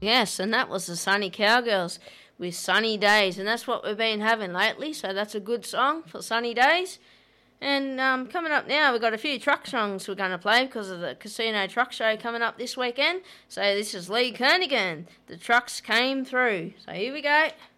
Yes, and that was the Sunny Cowgirls with Sunny Days, and that's what we've been having lately, so that's a good song for sunny days. And coming up now, we've got a few truck songs we're going to play because of the Casino Truck Show coming up this weekend. So this is Lee Kernaghan, The Trucks Came Through. So here we go.